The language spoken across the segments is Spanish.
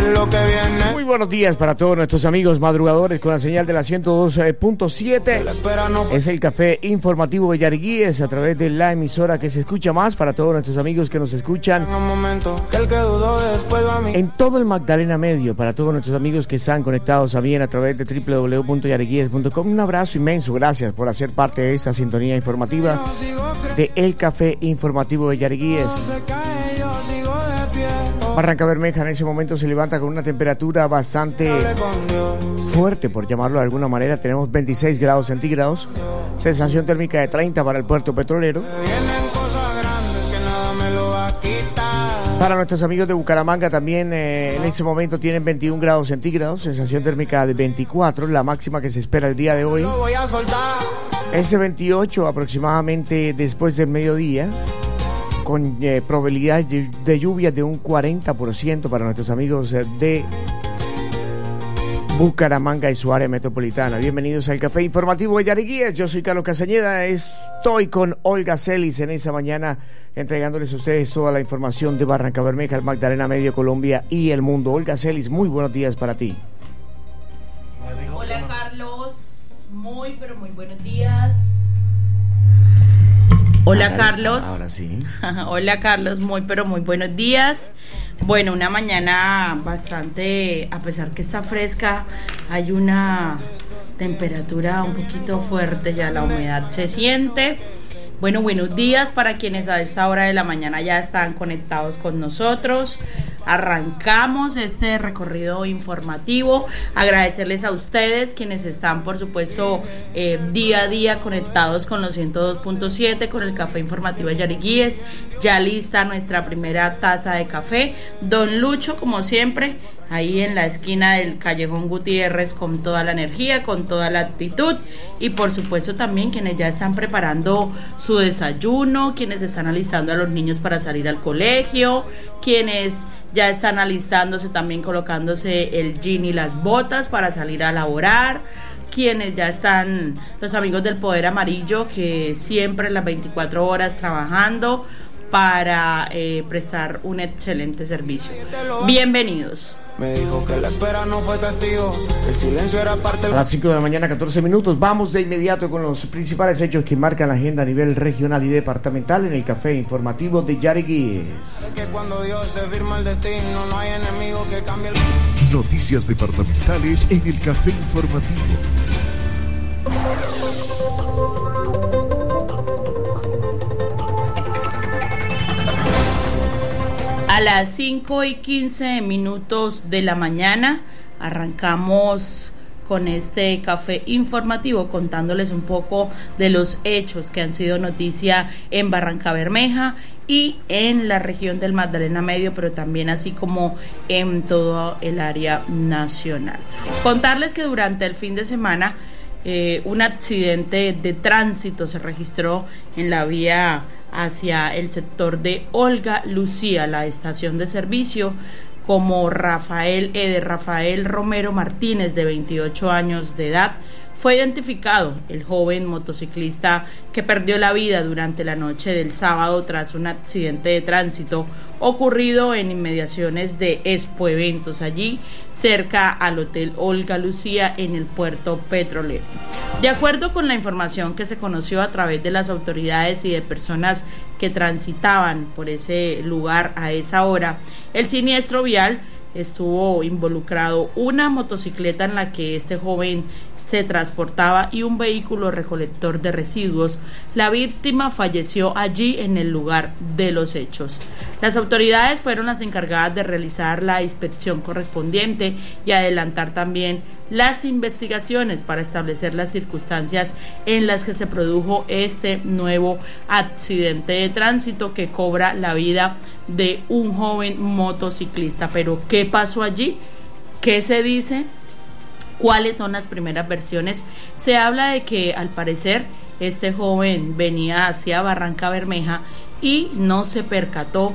lo que viene. Muy buenos días para todos nuestros amigos madrugadores con la señal de la 102.7. Es el café informativo de Yariguíes a través de la emisora que se escucha más para todos nuestros amigos que nos escuchan en todo el Magdalena Medio, para todos nuestros amigos que están conectados también a través de www.yariguíes.com. Un abrazo inmenso, gracias por hacer parte de esta sintonía informativa de el café informativo de Yariguíes. Barrancabermeja en ese momento se levanta con una temperatura bastante fuerte, por llamarlo de alguna manera. Tenemos 26 grados centígrados, sensación térmica de 30 para el puerto petrolero. Para nuestros amigos de Bucaramanga también en ese momento tienen 21 grados centígrados, sensación térmica de 24, la máxima que se espera el día de hoy es de 28 aproximadamente después del mediodía, con probabilidad de lluvia de un 40% para nuestros amigos de Bucaramanga y su área metropolitana. Bienvenidos al Café Informativo de Yariguíes. Yo soy Carlos Castañeda, estoy con Olga Celis en esta mañana entregándoles a ustedes toda la información de Barrancabermeja, el Magdalena Medio, Colombia y el mundo. Olga Celis, muy buenos días para ti. Hola Carlos, muy pero muy buenos días. Hola Carlos. Ahora sí. Hola Carlos, muy pero muy buenos días. Bueno, una mañana bastante, a pesar que está fresca, hay una temperatura un poquito fuerte, ya la humedad se siente. Bueno, buenos días para quienes a esta hora de la mañana ya están conectados con nosotros. Arrancamos este recorrido informativo. Agradecerles a ustedes quienes están, por supuesto, día a día conectados con los 102.7, con el Café Informativo de Yariguíes. Ya lista nuestra primera taza de café. Don Lucho, como siempre, ahí en la esquina del Callejón Gutiérrez, con toda la energía, con toda la actitud. Y por supuesto también quienes ya están preparando su desayuno, quienes están alistando a los niños para salir al colegio, quienes ya están alistándose también colocándose el jean y las botas para salir a laborar, quienes ya están, los amigos del Poder Amarillo, que siempre las 24 horas trabajando para prestar un excelente servicio. Bienvenidos. Me dijo que la espera no fue castigo, el silencio era parte. A las 5 de la mañana, 14 minutos, vamos de inmediato con los principales hechos que marcan la agenda a nivel regional y departamental en el Café Informativo de Yariguíes. Que cuando Dios te firma el destino, no hay enemigo que cambie el... Noticias departamentales en el Café Informativo. A las 5:15 de la mañana arrancamos con este café informativo contándoles un poco de los hechos que han sido noticia en Barrancabermeja y en la región del Magdalena Medio, pero también así como en todo el área nacional. Contarles que durante el fin de semana un accidente de tránsito se registró en la vía hacia el sector de Olga Lucía, la estación de servicio, como Rafael Romero Martínez, de 28 años de edad. Fue identificado el joven motociclista que perdió la vida durante la noche del sábado tras un accidente de tránsito ocurrido en inmediaciones de Expo Eventos, allí cerca al Hotel Olga Lucía en el puerto petrolero. De acuerdo con la información que se conoció a través de las autoridades y de personas que transitaban por ese lugar a esa hora, el siniestro vial estuvo involucrado una motocicleta en la que este joven se transportaba y un vehículo recolector de residuos. La víctima falleció allí en el lugar de los hechos. Las autoridades fueron las encargadas de realizar la inspección correspondiente y adelantar también las investigaciones para establecer las circunstancias en las que se produjo este nuevo accidente de tránsito que cobra la vida de un joven motociclista. Pero ¿qué pasó allí? ¿Qué se dice? ¿Cuáles son las primeras versiones? Se habla de que al parecer este joven venía hacia Barrancabermeja y no se percató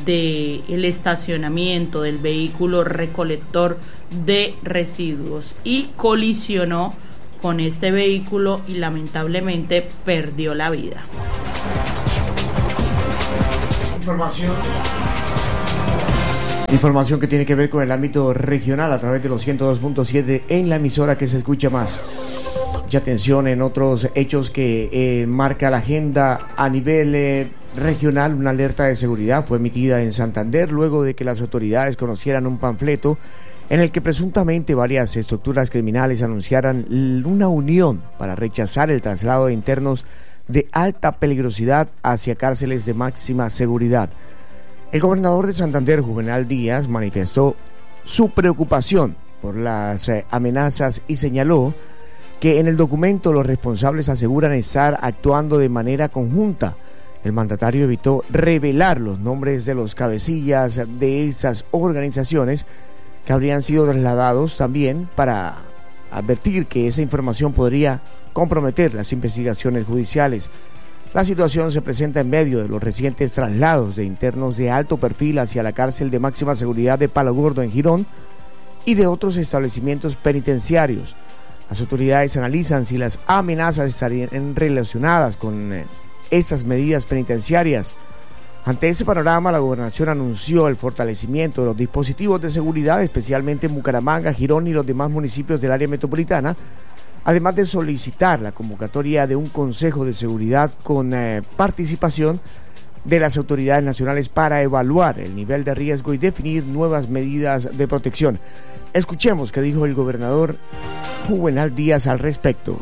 del estacionamiento del vehículo recolector de residuos y colisionó con este vehículo y lamentablemente perdió la vida. Información Información que tiene que ver con el ámbito regional a través de los 102.7 en la emisora que se escucha más. Mucha atención en otros hechos que marca la agenda a nivel regional. Una alerta de seguridad fue emitida en Santander luego de que las autoridades conocieran un panfleto en el que presuntamente varias estructuras criminales anunciaran una unión para rechazar el traslado de internos de alta peligrosidad hacia cárceles de máxima seguridad. El gobernador de Santander, Juvenal Díaz, manifestó su preocupación por las amenazas y señaló que en el documento los responsables aseguran estar actuando de manera conjunta. El mandatario evitó revelar los nombres de los cabecillas de esas organizaciones que habrían sido trasladados también para advertir que esa información podría comprometer las investigaciones judiciales. La situación se presenta en medio de los recientes traslados de internos de alto perfil hacia la cárcel de máxima seguridad de Palo Gordo en Girón y de otros establecimientos penitenciarios. Las autoridades analizan si las amenazas estarían relacionadas con estas medidas penitenciarias. Ante ese panorama, la gobernación anunció el fortalecimiento de los dispositivos de seguridad, especialmente en Bucaramanga, Girón y los demás municipios del área metropolitana, además de solicitar la convocatoria de un Consejo de Seguridad con participación de las autoridades nacionales para evaluar el nivel de riesgo y definir nuevas medidas de protección. Escuchemos qué dijo el gobernador Juvenal Díaz al respecto.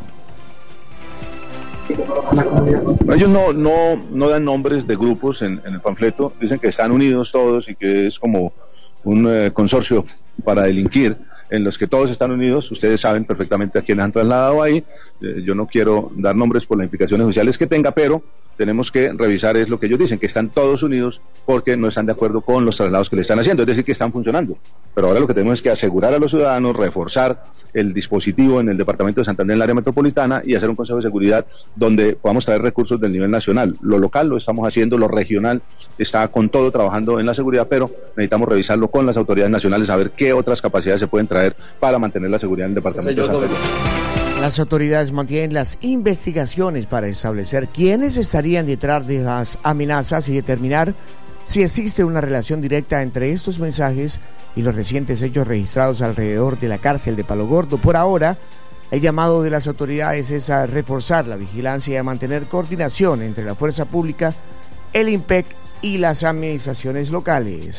Ellos no dan nombres de grupos en el panfleto, dicen que están unidos todos y que es como un consorcio para delinquir, en los que todos están unidos. Ustedes saben perfectamente a quiénes han trasladado ahí. Yo no quiero dar nombres por las implicaciones judiciales que tenga, pero tenemos que revisar es lo que ellos dicen, que están todos unidos porque no están de acuerdo con los traslados que le están haciendo, es decir, que están funcionando. Pero ahora lo que tenemos es que asegurar a los ciudadanos, reforzar el dispositivo en el departamento de Santander, en el área metropolitana, y hacer un consejo de seguridad donde podamos traer recursos del nivel nacional. Lo local lo estamos haciendo, lo regional está con todo trabajando en la seguridad, pero necesitamos revisarlo con las autoridades nacionales, a ver qué otras capacidades se pueden traer para mantener la seguridad en el departamento de Santander. Las autoridades mantienen las investigaciones para establecer quiénes estarían detrás de las amenazas y determinar si existe una relación directa entre estos mensajes y los recientes hechos registrados alrededor de la cárcel de Palo Gordo. Por ahora, el llamado de las autoridades es a reforzar la vigilancia y a mantener coordinación entre la fuerza pública, el IMPEC y las administraciones locales.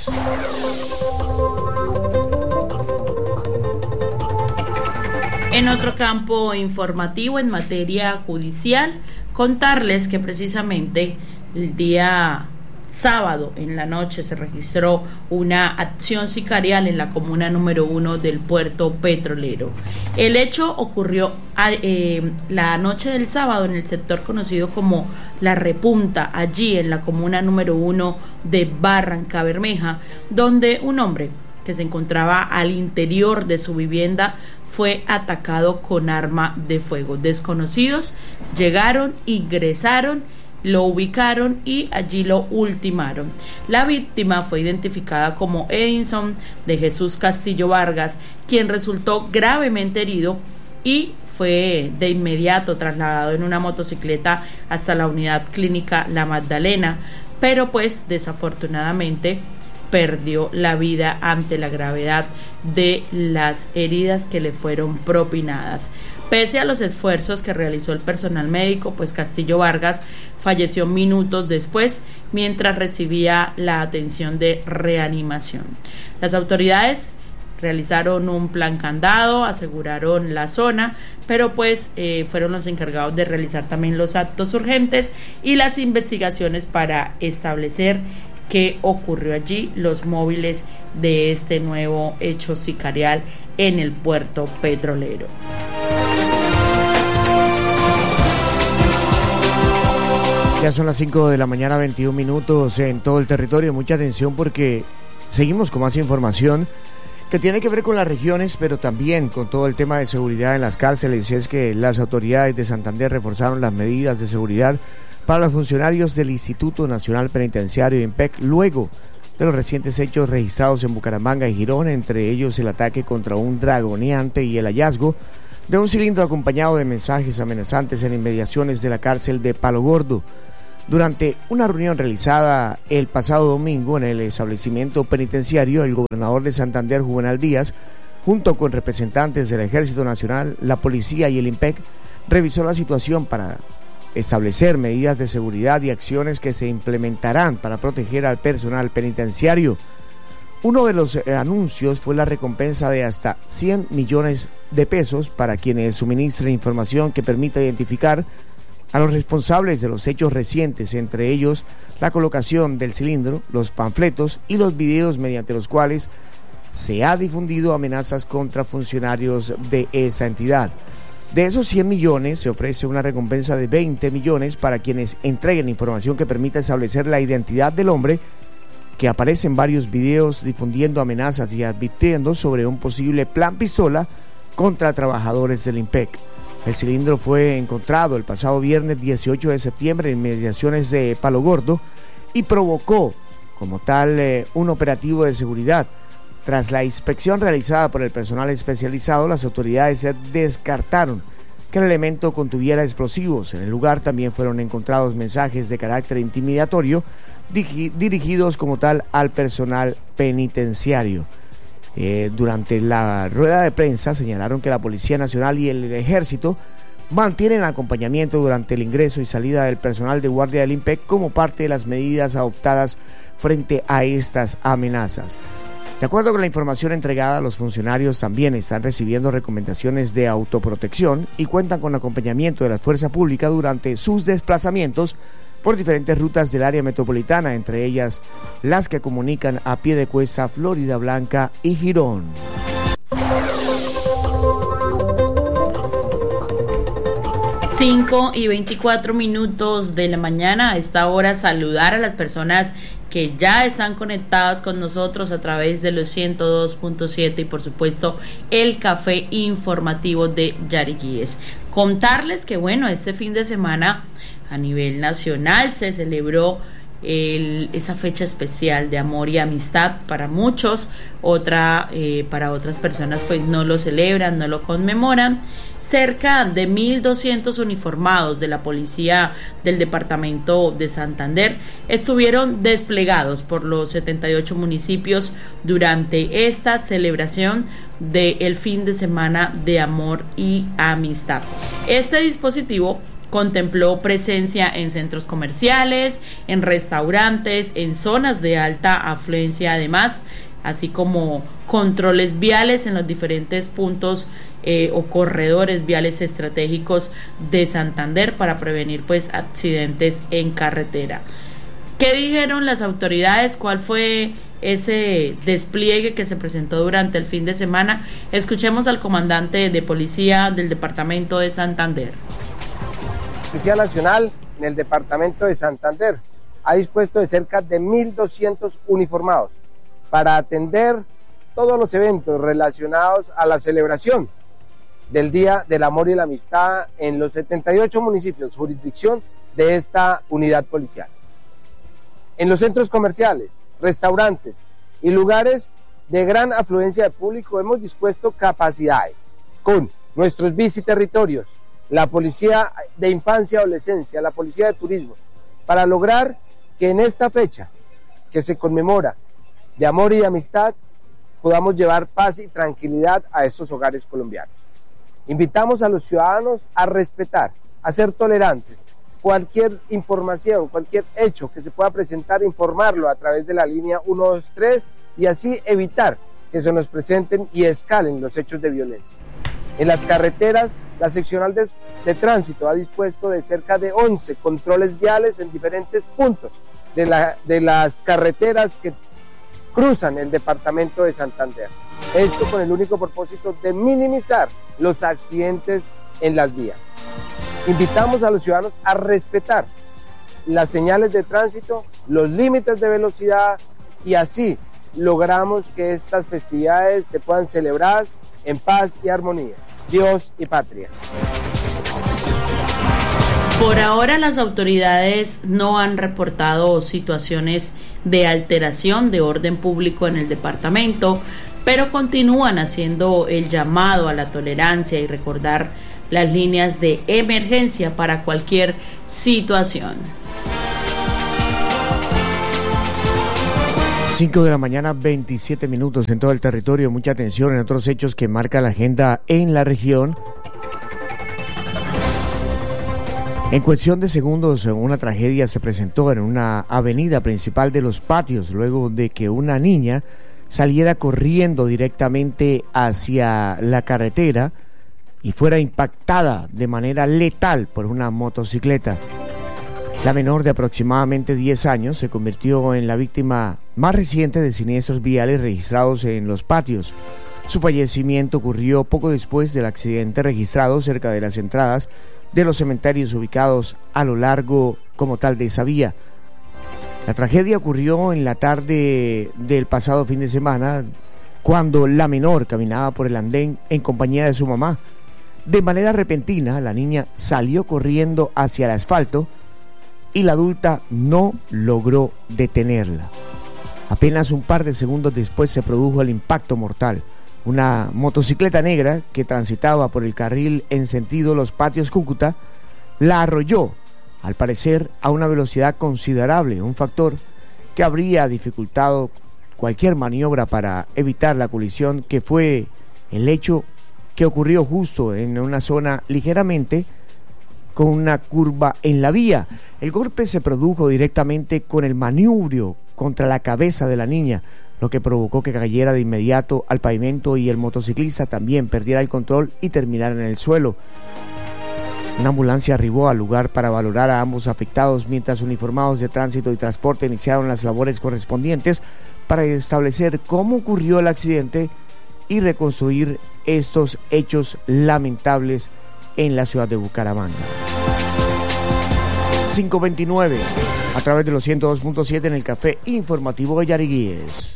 En otro campo informativo en materia judicial, contarles que precisamente el día sábado en la noche se registró una acción sicarial en la comuna número 1 del puerto petrolero. El hecho ocurrió la noche del sábado en el sector conocido como La Repunta, allí en la comuna número 1 de Barrancabermeja, donde un hombre que se encontraba al interior de su vivienda fue atacado con arma de fuego. Desconocidos llegaron, ingresaron, lo ubicaron y allí lo ultimaron. La víctima fue identificada como Edinson de Jesús Castillo Vargas, quien resultó gravemente herido y fue de inmediato trasladado en una motocicleta hasta la unidad clínica La Magdalena, pero pues desafortunadamente perdió la vida ante la gravedad de las heridas que le fueron propinadas. Pese a los esfuerzos que realizó el personal médico, pues Castillo Vargas falleció minutos después mientras recibía la atención de reanimación. Las autoridades realizaron un plan candado, aseguraron la zona, pero pues fueron los encargados de realizar también los actos urgentes y las investigaciones para establecer qué ocurrió allí, los móviles de este nuevo hecho sicarial en el puerto petrolero. Ya son las 5 de la mañana, 21 minutos en todo el territorio. Mucha atención porque seguimos con más información que tiene que ver con las regiones, pero también con todo el tema de seguridad en las cárceles. Y es que las autoridades de Santander reforzaron las medidas de seguridad para los funcionarios del Instituto Nacional Penitenciario IMPEC luego de los recientes hechos registrados en Bucaramanga y Girón, entre ellos el ataque contra un dragoneante y el hallazgo de un cilindro acompañado de mensajes amenazantes en inmediaciones de la cárcel de Palo Gordo. Durante una reunión realizada el pasado domingo en el establecimiento penitenciario, el gobernador de Santander, Juvenal Díaz, junto con representantes del Ejército Nacional, la Policía y el IMPEC, revisó la situación para establecer medidas de seguridad y acciones que se implementarán para proteger al personal penitenciario. Uno de los anuncios fue la recompensa de hasta 100 millones de pesos para quienes suministren información que permita identificar a los responsables de los hechos recientes, entre ellos la colocación del cilindro, los panfletos y los videos mediante los cuales se ha difundido amenazas contra funcionarios de esa entidad. De esos 100 millones se ofrece una recompensa de 20 millones para quienes entreguen información que permita establecer la identidad del hombre que aparece en varios videos difundiendo amenazas y advirtiendo sobre un posible plan pistola contra trabajadores del IMPEC. El cilindro fue encontrado el pasado viernes 18 de septiembre en inmediaciones de Palo Gordo y provocó, como tal, un operativo de seguridad. Tras la inspección realizada por el personal especializado, las autoridades descartaron que el elemento contuviera explosivos. En el lugar también fueron encontrados mensajes de carácter intimidatorio dirigidos como tal al personal penitenciario. Durante la rueda de prensa señalaron que la Policía Nacional y el Ejército mantienen acompañamiento durante el ingreso y salida del personal de guardia del IMPEC como parte de las medidas adoptadas frente a estas amenazas. De acuerdo con la información entregada, los funcionarios también están recibiendo recomendaciones de autoprotección y cuentan con acompañamiento de la fuerza pública durante sus desplazamientos por diferentes rutas del área metropolitana, entre ellas las que comunican a Piedecuesta, Florida Blanca y Girón. Cinco y 24 minutos de la mañana. A esta hora saludar a las personas que ya están conectadas con nosotros a través de los 102.7 y por supuesto el café informativo de Yariquíes. Contarles que bueno, este fin de semana a nivel nacional se celebró esa fecha especial de amor y amistad para muchos, para otras personas pues no lo celebran, no lo conmemoran. Cerca de 1.200 uniformados de la policía del departamento de Santander estuvieron desplegados por los 78 municipios durante esta celebración del fin de semana de amor y amistad. Este dispositivo contempló presencia en centros comerciales, en restaurantes, en zonas de alta afluencia además, así como controles viales en los diferentes puntos o corredores viales estratégicos de Santander para prevenir pues accidentes en carretera. ¿Qué dijeron las autoridades? ¿Cuál fue ese despliegue que se presentó durante el fin de semana? Escuchemos al comandante de policía del departamento de Santander. La Policía Nacional en el departamento de Santander ha dispuesto de cerca de 1.200 uniformados para atender todos los eventos relacionados a la celebración del Día del Amor y la Amistad en los 78 municipios, jurisdicción de esta unidad policial. En los centros comerciales, restaurantes y lugares de gran afluencia de público hemos dispuesto capacidades con nuestros biciterritorios, la Policía de Infancia y Adolescencia, la Policía de Turismo, para lograr que en esta fecha que se conmemora de amor y de amistad podamos llevar paz y tranquilidad a estos hogares colombianos. Invitamos a los ciudadanos a respetar, a ser tolerantes. Cualquier información, cualquier hecho que se pueda presentar, informarlo a través de la línea 123 y así evitar que se nos presenten y escalen los hechos de violencia. En las carreteras, la seccional de tránsito ha dispuesto de cerca de 11 controles viales en diferentes puntos de las carreteras que cruzan el departamento de Santander. Esto con el único propósito de minimizar los accidentes en las vías. Invitamos a los ciudadanos a respetar las señales de tránsito, los límites de velocidad y así logramos que estas festividades se puedan celebrar en paz y armonía. Dios y patria. Por ahora las autoridades no han reportado situaciones de alteración de orden público en el departamento, pero continúan haciendo el llamado a la tolerancia y recordar las líneas de emergencia para cualquier situación. 5 de la mañana, 27 minutos en todo el territorio. Mucha atención en otros hechos que marcan la agenda en la región. En cuestión de segundos, una tragedia se presentó en una avenida principal de Los Patios, luego de que una niña saliera corriendo directamente hacia la carretera y fuera impactada de manera letal por una motocicleta. La menor de aproximadamente 10 años se convirtió en la víctima más reciente de siniestros viales registrados en Los Patios. Su fallecimiento ocurrió poco después del accidente registrado cerca de las entradas de los cementerios ubicados a lo largo como tal de esa vía. La tragedia ocurrió en la tarde del pasado fin de semana, cuando la menor caminaba por el andén en compañía de su mamá. De manera repentina, la niña salió corriendo hacia el asfalto y la adulta no logró detenerla. Apenas un par de segundos después se produjo el impacto mortal. Una motocicleta negra que transitaba por el carril en sentido Los Patios Cúcuta la arrolló, al parecer a una velocidad considerable, un factor que habría dificultado cualquier maniobra para evitar la colisión, que fue el hecho que ocurrió justo en una zona ligeramente con una curva en la vía. El golpe se produjo directamente con el manubrio contra la cabeza de la niña, lo que provocó que cayera de inmediato al pavimento y el motociclista también perdiera el control y terminara en el suelo. Una ambulancia arribó al lugar para valorar a ambos afectados, mientras uniformados de tránsito y transporte iniciaron las labores correspondientes para establecer cómo ocurrió el accidente y reconstruir estos hechos lamentables en la ciudad de Bucaramanga. 5:29 a través de los 102.7 en el Café Informativo de Yariguíes.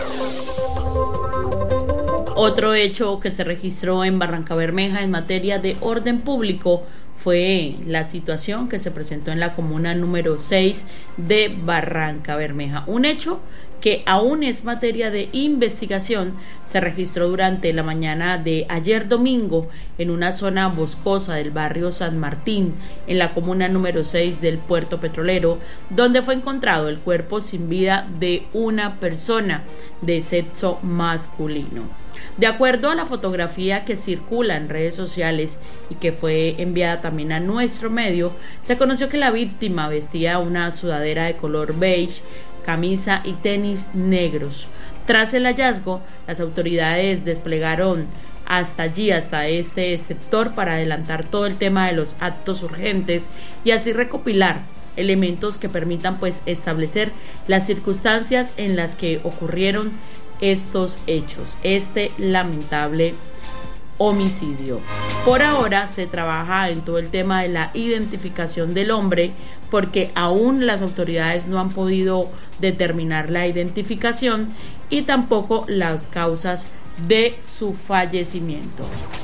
Otro hecho que se registró en Barrancabermeja en materia de orden público fue la situación que se presentó en la comuna número 6 de Barrancabermeja. Un hecho que aún es materia de investigación, se registró durante la mañana de ayer domingo en una zona boscosa del barrio San Martín, en la comuna número 6 del Puerto Petrolero, donde fue encontrado el cuerpo sin vida de una persona de sexo masculino. De acuerdo a la fotografía que circula en redes sociales y que fue enviada también a nuestro medio, se conoció que la víctima vestía una sudadera de color beige, camisa y tenis negros. Tras el hallazgo, las autoridades desplegaron hasta este sector para adelantar todo el tema de los actos urgentes y así recopilar elementos que permitan establecer las circunstancias en las que ocurrieron estos hechos, este lamentable homicidio. Por ahora se trabaja en todo el tema de la identificación del hombre, porque aún las autoridades no han podido determinar la identificación y tampoco las causas de su fallecimiento.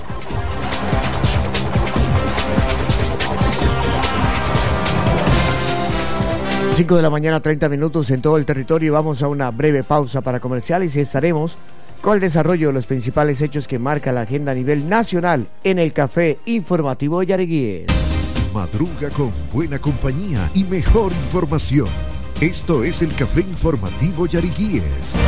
Cinco de la mañana, 30 minutos en todo el territorio. Vamos a una breve pausa para comerciales y estaremos con el desarrollo de los principales hechos que marca la agenda a nivel nacional en el Café Informativo de Yariguíes. Madruga con buena compañía y mejor información. Esto es el Café Informativo Yariguíes.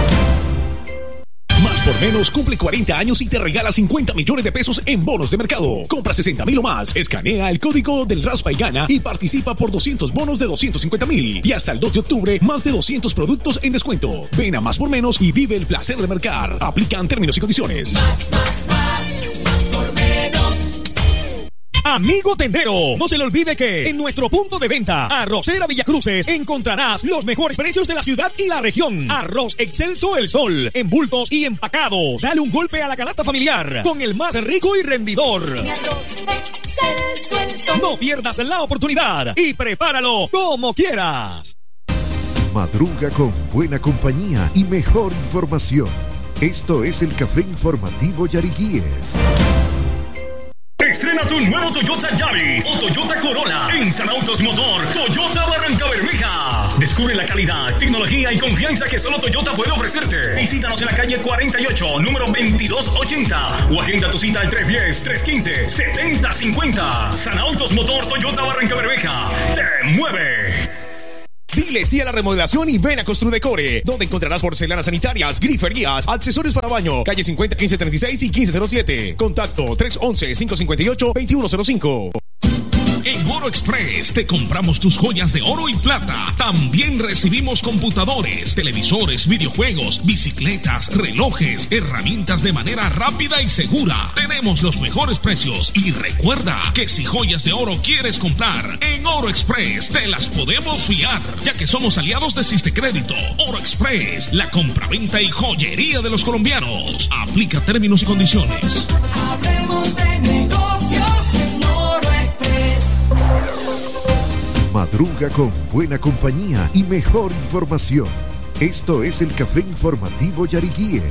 Más por menos cumple 40 años y te regala 50 millones de pesos en bonos de mercado. Compra 60,000 o más, escanea el código del Raspa y gana y participa por 200 bonos de 250,000. Y hasta el 2 de octubre, más de 200 productos en descuento. Ven a Más por Menos y vive el placer de mercar. Aplican términos y condiciones. Más por menos. Amigo tendero, no se le olvide que en nuestro punto de venta, Arrocera Villacruces, encontrarás los mejores precios de la ciudad y la región. Arroz Excelso El Sol, en bultos y empacados. Dale un golpe a la canasta familiar con el más rico y rendidor. Arroz Excelso El Sol. No pierdas la oportunidad y prepáralo como quieras. Madruga con buena compañía y mejor información. Esto es el Café Informativo Yariguíes. Estrena tu nuevo Toyota Yaris o Toyota Corolla en San Autos Motor Toyota Barrancabermeja. Descubre la calidad, tecnología y confianza que solo Toyota puede ofrecerte. Visítanos en la calle 48, número 2280 o agenda tu cita al 310-315-7050. San Autos Motor Toyota Barrancabermeja. ¡Te mueve! Dile sí a la remodelación y ven a Construdecore, donde encontrarás porcelanas sanitarias, griferías, accesorios para baño. Calle 50, 1536 y 1507. Contacto 311-558-2105. En Oro Express te compramos tus joyas de oro y plata. También recibimos computadores, televisores, videojuegos, bicicletas, relojes, herramientas de manera rápida y segura. Tenemos los mejores precios y recuerda que si joyas de oro quieres comprar, en Oro Express te las podemos fiar, ya que somos aliados de Sistecrédito. Oro Express, la compraventa y joyería de los colombianos. Aplica términos y condiciones. Hablemos de negocios en Oro Express. Madruga con buena compañía y mejor información. Esto es el Café Informativo Yariguíes.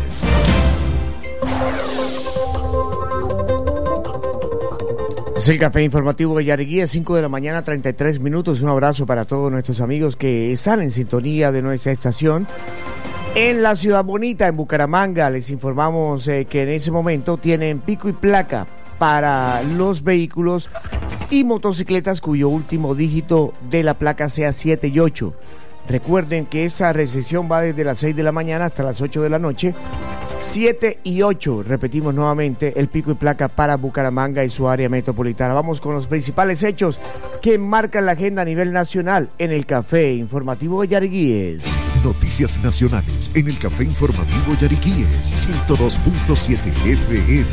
Es el Café Informativo de Yariguíes, 5 de la mañana, 33 minutos. Un abrazo para todos nuestros amigos que están en sintonía de nuestra estación. En la ciudad bonita, en Bucaramanga, les informamos que en ese momento tienen pico y placa para los vehículos y motocicletas cuyo último dígito de la placa sea 7 y 8. Recuerden que esa recepción va desde las 6 de la mañana hasta las 8 de la noche. 7 y 8, repetimos nuevamente, el pico y placa para Bucaramanga y su área metropolitana. Vamos con los principales hechos que marcan la agenda a nivel nacional en el Café Informativo Yariguíes. Noticias nacionales en el Café Informativo Yariguíes, 102.7 FM.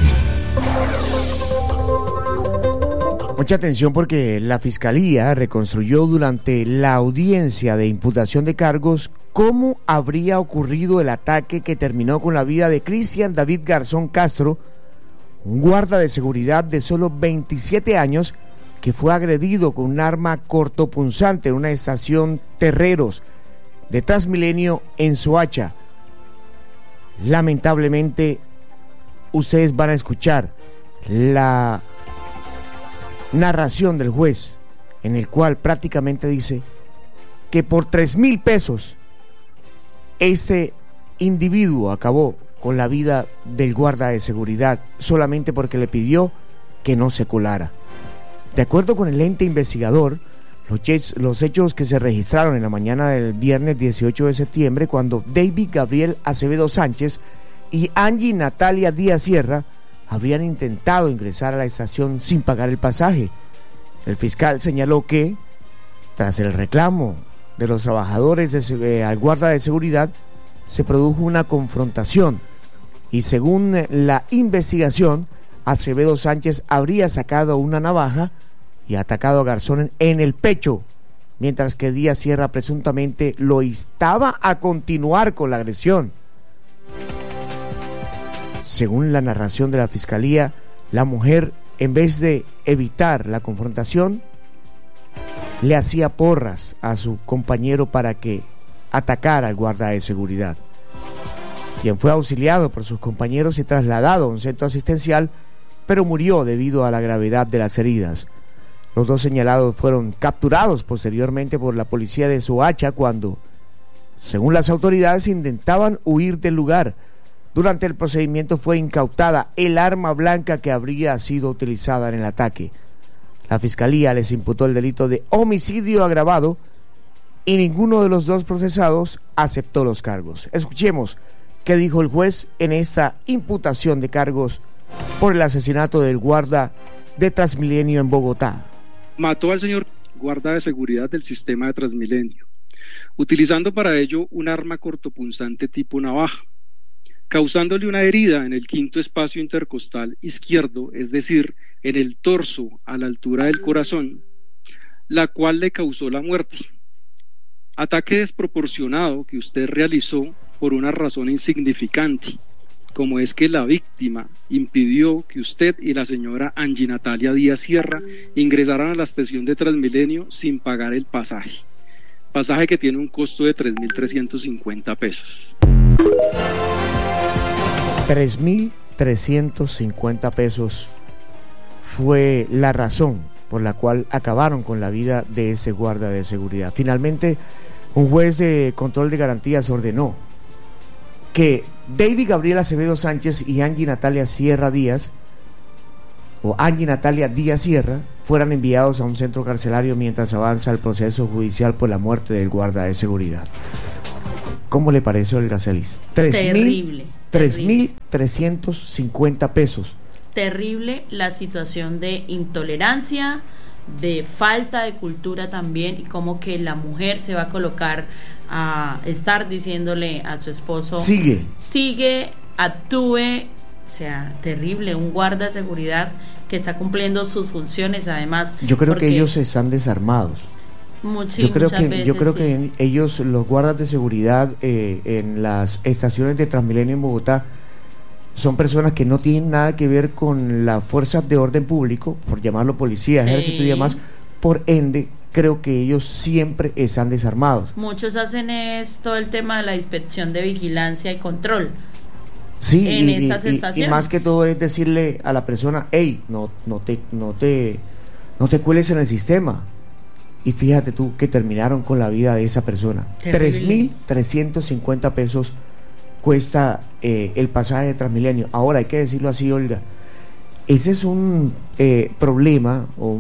Mucha atención porque la Fiscalía reconstruyó durante la audiencia de imputación de cargos cómo habría ocurrido el ataque que terminó con la vida de Cristian David Garzón Castro, un guarda de seguridad de solo 27 años que fue agredido con un arma cortopunzante en una estación Terreros de Transmilenio en Soacha. Lamentablemente, ustedes van a escuchar la narración del juez, en el cual prácticamente dice que por 3,000 pesos este individuo acabó con la vida del guarda de seguridad solamente porque le pidió que no se colara. De acuerdo con el ente investigador, los hechos que se registraron en la mañana del viernes 18 de septiembre, cuando David Gabriel Acevedo Sánchez y Angie Natalia Díaz Sierra habrían intentado ingresar a la estación sin pagar el pasaje. El fiscal señaló que, tras el reclamo de los trabajadores al guarda de seguridad, se produjo una confrontación y, según la investigación, Acevedo Sánchez habría sacado una navaja y atacado a Garzón en el pecho, mientras que Díaz Sierra presuntamente lo instaba a continuar con la agresión. Según la narración de la Fiscalía, la mujer, en vez de evitar la confrontación, le hacía porras a su compañero para que atacara al guarda de seguridad, quien fue auxiliado por sus compañeros y trasladado a un centro asistencial, pero murió debido a la gravedad de las heridas. Los dos señalados fueron capturados posteriormente por la policía de Soacha cuando, según las autoridades, intentaban huir del lugar. Durante el procedimiento fue incautada el arma blanca que habría sido utilizada en el ataque. La Fiscalía les imputó el delito de homicidio agravado y ninguno de los dos procesados aceptó los cargos. Escuchemos qué dijo el juez en esta imputación de cargos por el asesinato del guarda de Transmilenio en Bogotá. Mató al señor guarda de seguridad del sistema de Transmilenio, utilizando para ello un arma cortopunzante tipo navaja, causándole una herida en el quinto espacio intercostal izquierdo, es decir, en el torso a la altura del corazón, la cual le causó la muerte. Ataque desproporcionado que usted realizó por una razón insignificante, como es que la víctima impidió que usted y la señora Angie Natalia Díaz Sierra ingresaran a la estación de Transmilenio sin pagar el pasaje que tiene un costo de 3.350 pesos. 3.350 pesos fue la razón por la cual acabaron con la vida de ese guarda de seguridad. Finalmente, un juez de control de garantías ordenó que David Gabriel Acevedo Sánchez y Angie Natalia Sierra Díaz o Angie Natalia Díaz Sierra fueran enviados a un centro carcelario mientras avanza el proceso judicial por la muerte del guarda de seguridad. ¿Cómo le parece, Olga Celis? Terrible. 3.350 pesos. Terrible la situación de intolerancia, de falta de cultura también, y como que la mujer se va a colocar a estar diciéndole a su esposo sigue, actúe. O sea, terrible, un guarda de seguridad que está cumpliendo sus funciones, además. Yo creo que ellos están desarmados. Yo creo que ellos, los guardas de seguridad en las estaciones de Transmilenio en Bogotá, son personas que no tienen nada que ver con las fuerzas de orden público, por llamarlo policía, ejército y demás. Por ende, creo que ellos siempre están desarmados. Muchos hacen todo el tema de la inspección de vigilancia y control. Sí, en estas estaciones. Y más que todo es decirle a la persona, hey, no te cueles en el sistema. Y fíjate tú que terminaron con la vida de esa persona. 3.350 pesos cuesta el pasaje de Transmilenio. Ahora hay que decirlo así, Olga, ese es un problema o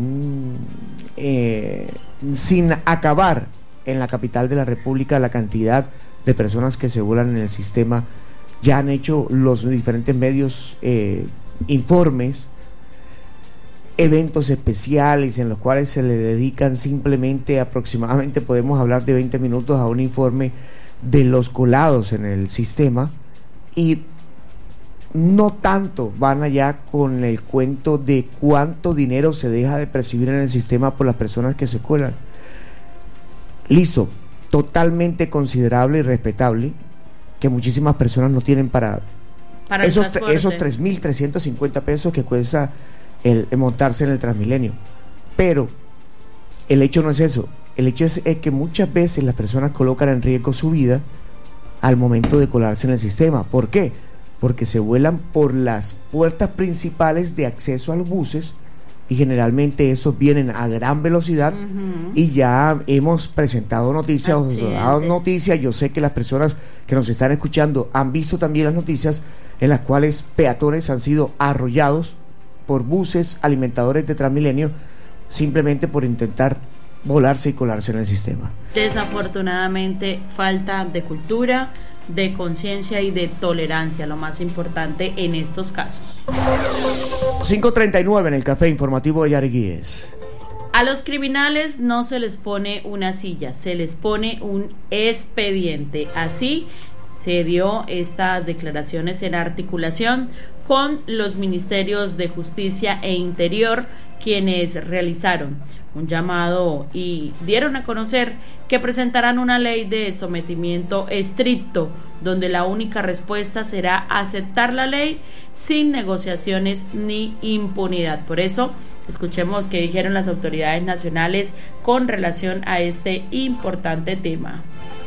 sin acabar en la capital de la República, la cantidad de personas que se vuelan en el sistema. Ya han hecho los diferentes medios informes, eventos especiales en los cuales se le dedican simplemente aproximadamente, podemos hablar de 20 minutos a un informe de los colados en el sistema, y no tanto van allá con el cuento de cuánto dinero se deja de percibir en el sistema por las personas que se cuelan. Listo, totalmente considerable y respetable que muchísimas personas no tienen para esos 3.350 pesos que cuesta el montarse en el Transmilenio. Pero el hecho no es eso. El hecho es que muchas veces las personas colocan en riesgo su vida al momento de colarse en el sistema. ¿Por qué? Porque se vuelan por las puertas principales de acceso a los buses, y generalmente esos vienen a gran velocidad. Y ya hemos presentado noticias, dado noticias. Yo sé que las personas que nos están escuchando han visto también las noticias en las cuales peatones han sido arrollados por buses alimentadores de Transmilenio simplemente por intentar volarse y colarse en el sistema. Desafortunadamente, falta de cultura, de conciencia y de tolerancia, lo más importante en estos casos. 5:39 en el Café Informativo de Yariguíes. A los criminales no se les pone una silla, se les pone un expediente. Así se dio estas declaraciones en articulación con los ministerios de Justicia e Interior, quienes realizaron un llamado y dieron a conocer que presentarán una ley de sometimiento estricto, donde la única respuesta será aceptar la ley sin negociaciones ni impunidad. Por eso, escuchemos qué dijeron las autoridades nacionales con relación a este importante tema.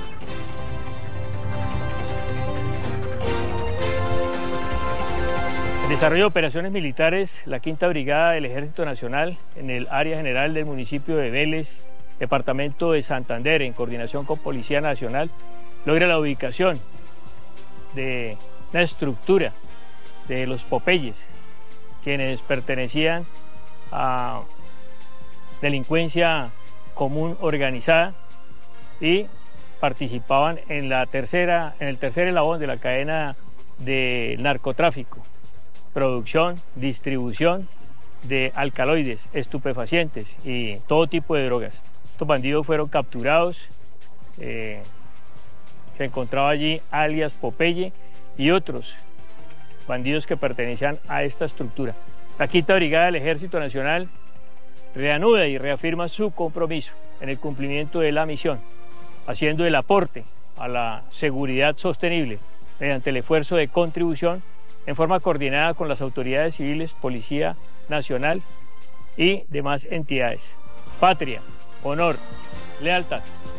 Desarrollo de operaciones militares, la Quinta Brigada del Ejército Nacional en el área general del municipio de Vélez, departamento de Santander, en coordinación con Policía Nacional, logra la ubicación de una estructura de los Popeyes, quienes pertenecían a delincuencia común organizada y participaban en el tercer eslabón de la cadena de narcotráfico: producción, distribución de alcaloides, estupefacientes y todo tipo de drogas. Estos bandidos fueron capturados, se encontraba allí alias Popeye y otros bandidos que pertenecían a esta estructura. La Quinta Brigada del Ejército Nacional reanuda y reafirma su compromiso en el cumplimiento de la misión, haciendo el aporte a la seguridad sostenible mediante el esfuerzo de contribución en forma coordinada con las autoridades civiles, Policía Nacional y demás entidades. Patria, honor, lealtad.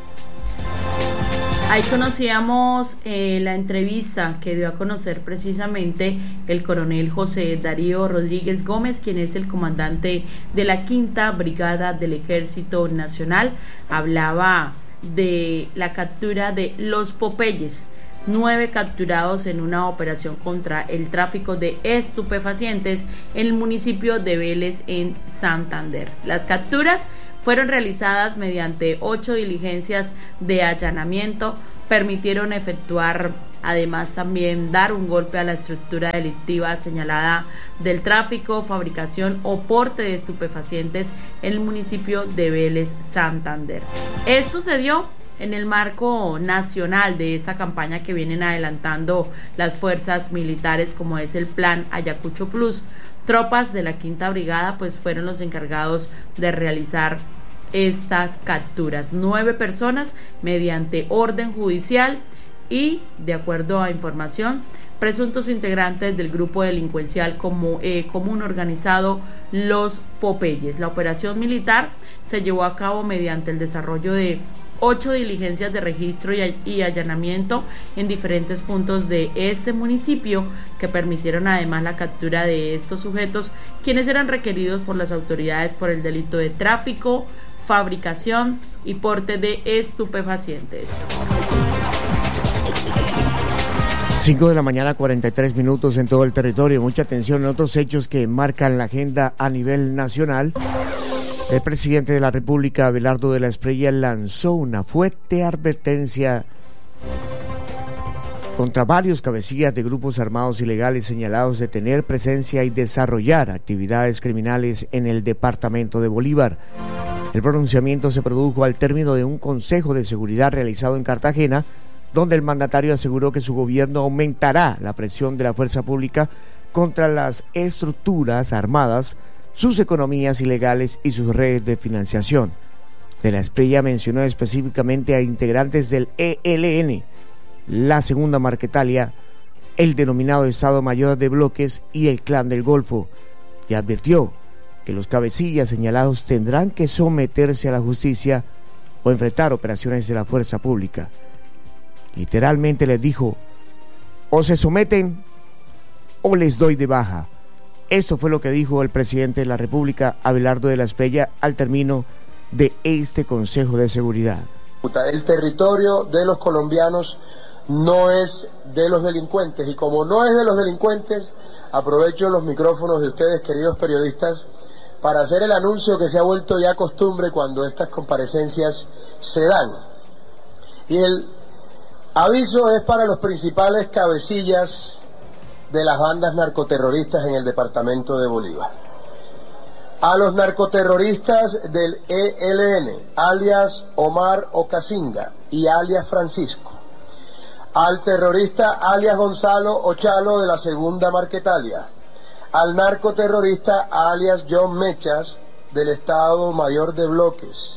Ahí conocíamos la entrevista que dio a conocer precisamente el coronel José Darío Rodríguez Gómez, quien es el comandante de la Quinta Brigada del Ejército Nacional. Hablaba de la captura de los Popeyes. 9 capturados en una operación contra el tráfico de estupefacientes en el municipio de Vélez, en Santander. Las capturas fueron realizadas mediante 8 diligencias de allanamiento, permitieron efectuar, además también dar un golpe a la estructura delictiva señalada del tráfico, fabricación o porte de estupefacientes en el municipio de Vélez, Santander. Esto se dio en el marco nacional de esta campaña que vienen adelantando las fuerzas militares, como es el Plan Ayacucho Plus. Tropas de la Quinta Brigada pues fueron los encargados de realizar estas capturas. 9 personas mediante orden judicial y, de acuerdo a información, presuntos integrantes del grupo delincuencial común organizado Los Popeyes. La operación militar se llevó a cabo mediante el desarrollo de 8 diligencias de registro y allanamiento en diferentes puntos de este municipio, que permitieron además la captura de estos sujetos, quienes eran requeridos por las autoridades por el delito de tráfico, fabricación y porte de estupefacientes. 5 de la mañana, 43 minutos en todo el territorio. Mucha atención en otros hechos que marcan la agenda a nivel nacional. El presidente de la República, Abelardo de la Espriella, lanzó una fuerte advertencia contra varios cabecillas de grupos armados ilegales señalados de tener presencia y desarrollar actividades criminales en el departamento de Bolívar. El pronunciamiento se produjo al término de un consejo de seguridad realizado en Cartagena, donde el mandatario aseguró que su gobierno aumentará la presión de la fuerza pública contra las estructuras armadas, sus economías ilegales y sus redes de financiación. De la Espriella mencionó específicamente a integrantes del ELN, la Segunda Marquetalia, el denominado Estado Mayor de Bloques y el Clan del Golfo, y advirtió que los cabecillas señalados tendrán que someterse a la justicia o enfrentar operaciones de la fuerza pública. Literalmente les dijo: o se someten o les doy de baja. Esto fue lo que dijo el presidente de la República, Abelardo de la Espriella, al término de este Consejo de Seguridad. El territorio de los colombianos no es de los delincuentes, y como no es de los delincuentes, aprovecho los micrófonos de ustedes, queridos periodistas, para hacer el anuncio que se ha vuelto ya costumbre cuando estas comparecencias se dan. Y el aviso es para los principales cabecillas de las bandas narcoterroristas en el departamento de Bolívar. A los narcoterroristas del ELN, alias Omar Ocasinga y alias Francisco. Al terrorista alias Gonzalo Ochalo de la Segunda Marquetalia. Al narcoterrorista alias John Mechas del Estado Mayor de Bloques.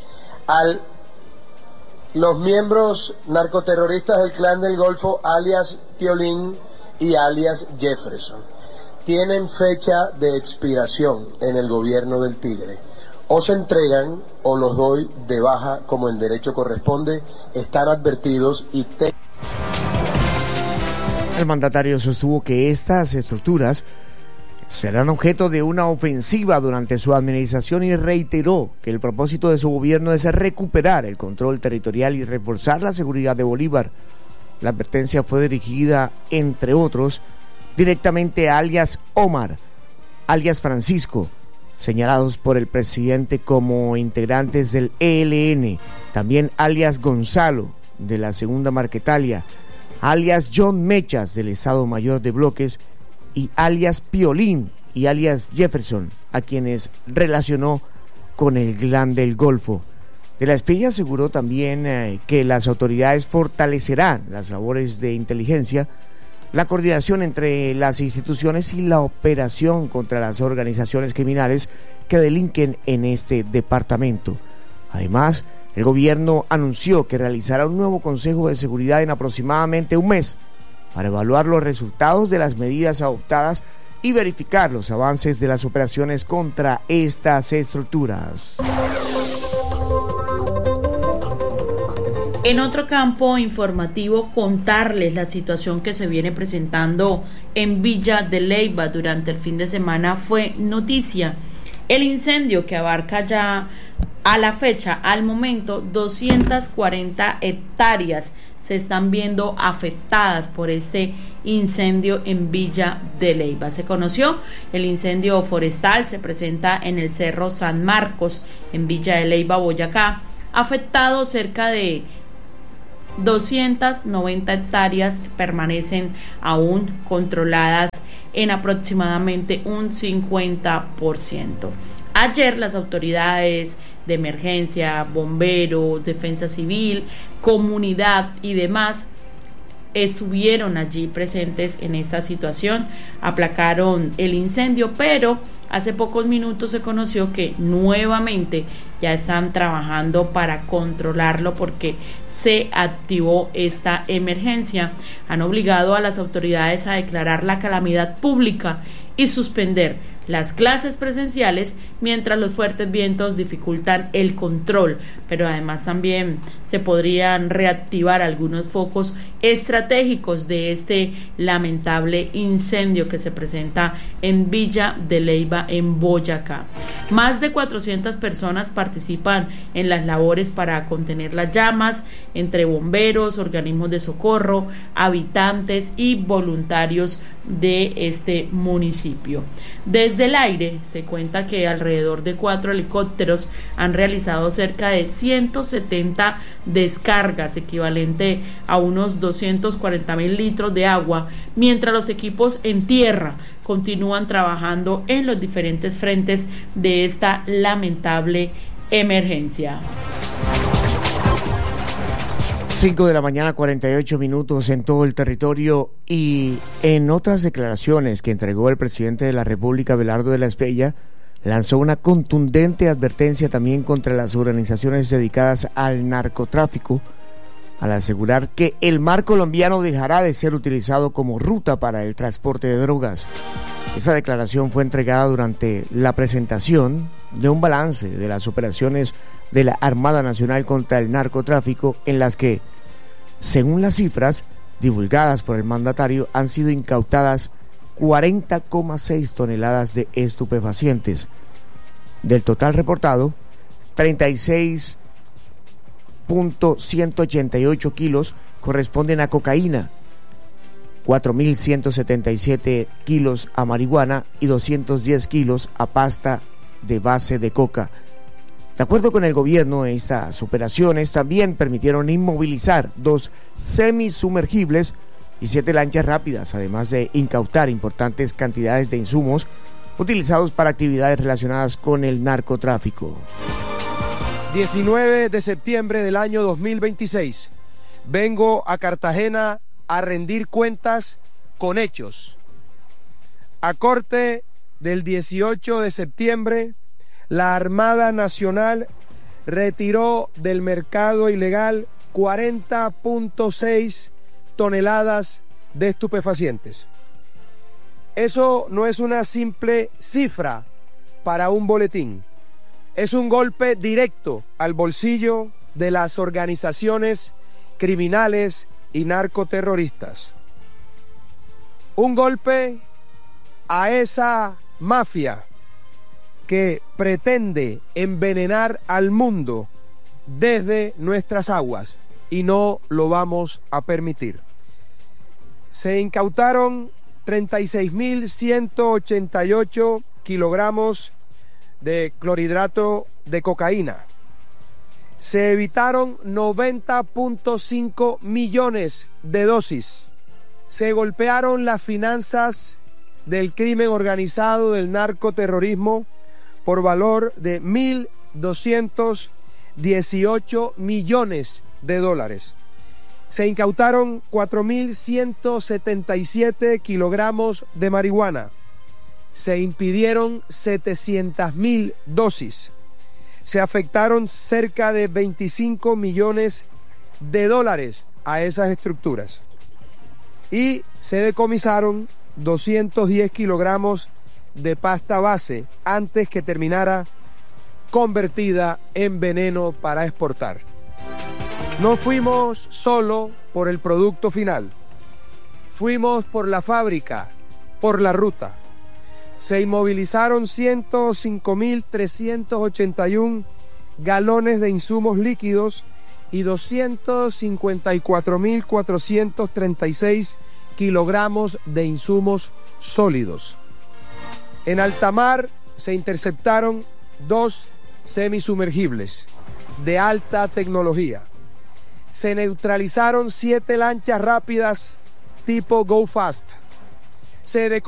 Los miembros narcoterroristas del Clan del Golfo alias Piolín y alias Jefferson tienen fecha de expiración en el gobierno del Tigre. O se entregan o los doy de baja como en derecho corresponde. Están advertidos y El mandatario sostuvo que estas estructuras serán objeto de una ofensiva durante su administración y reiteró que el propósito de su gobierno es recuperar el control territorial y reforzar la seguridad de Bolívar. La advertencia fue dirigida, entre otros, directamente a alias Omar, alias Francisco, señalados por el presidente como integrantes del ELN, también alias Gonzalo, de la Segunda Marquetalia, alias John Mechas, del Estado Mayor de Bloques, y alias Piolín y alias Jefferson, a quienes relacionó con el Clan del Golfo. De la Espriella aseguró también que las autoridades fortalecerán las labores de inteligencia, la coordinación entre las instituciones y la operación contra las organizaciones criminales que delinquen en este departamento. Además, el gobierno anunció que realizará un nuevo Consejo de Seguridad en aproximadamente un mes para evaluar los resultados de las medidas adoptadas y verificar los avances de las operaciones contra estas estructuras. En otro campo informativo, contarles la situación que se viene presentando en Villa de Leyva durante el fin de semana fue noticia. El incendio, que abarca ya a la fecha, al momento, 240 hectáreas, se están viendo afectadas por este incendio en Villa de Leyva. Se conoció el incendio forestal, se presenta en el Cerro San Marcos, en Villa de Leyva, Boyacá, afectado cerca de 290 hectáreas, permanecen aún controladas en aproximadamente un 50%. Ayer las autoridades de emergencia, bomberos, defensa civil, comunidad y demás estuvieron allí presentes en esta situación, aplacaron el incendio, pero hace pocos minutos se conoció que nuevamente ya están trabajando para controlarlo porque se activó esta emergencia. Han obligado a las autoridades a declarar la calamidad pública y suspender las clases presenciales mientras los fuertes vientos dificultan el control, pero además también se podrían reactivar algunos focos estratégicos de este lamentable incendio que se presenta en Villa de Leyva, en Boyacá. Más de 400 personas participan en las labores para contener las llamas, entre bomberos, organismos de socorro, habitantes y voluntarios de este municipio. Desde el aire se cuenta que alrededor de 4 helicópteros han realizado cerca de 170 descargas, equivalente a unos 240,000 litros de agua, mientras los equipos en tierra continúan trabajando en los diferentes frentes de esta lamentable emergencia. 5 de la mañana, 48 minutos en todo el territorio. Y en otras declaraciones que entregó el presidente de la República, Abelardo de la Espriella, lanzó una contundente advertencia también contra las organizaciones dedicadas al narcotráfico, al asegurar que el mar colombiano dejará de ser utilizado como ruta para el transporte de drogas. Esa declaración fue entregada durante la presentación de un balance de las operaciones de la Armada Nacional contra el narcotráfico, en las que, según las cifras divulgadas por el mandatario, han sido incautadas 40,6 toneladas de estupefacientes. Del total reportado, 36.188 kilos corresponden a cocaína, 4.177 kilos a marihuana y 210 kilos a pasta de base de coca. De acuerdo con el gobierno, estas operaciones también permitieron inmovilizar 2 semisumergibles y 7 lanchas rápidas, además de incautar importantes cantidades de insumos utilizados para actividades relacionadas con el narcotráfico. 19 de septiembre del año 2026. Vengo a Cartagena a rendir cuentas con hechos. A corte del 18 de septiembre, la Armada Nacional retiró del mercado ilegal 40.6 toneladas de estupefacientes. Eso no es una simple cifra para un boletín. Es un golpe directo al bolsillo de las organizaciones criminales y narcoterroristas. Un golpe a esa mafia que pretende envenenar al mundo desde nuestras aguas, y no lo vamos a permitir. Se incautaron 36.188 kilogramos de clorhidrato de cocaína. Se evitaron 90.5 millones de dosis. Se golpearon las finanzas del crimen organizado, del narcoterrorismo, por valor de 1.218 millones de dólares. Se incautaron 4.177 kilogramos de marihuana. Se impidieron 700.000 dosis. Se afectaron cerca de 25 millones de dólares a esas estructuras. Y se decomisaron 210 kilogramos de pasta base antes que terminara convertida en veneno para exportar. No fuimos solo por el producto final, fuimos por la fábrica, por la ruta. Se inmovilizaron 105.381 galones de insumos líquidos y 254.436 kilogramos de insumos sólidos. En alta mar se interceptaron 2 semisumergibles de alta tecnología. Se neutralizaron 7 lanchas rápidas tipo Go Fast. Se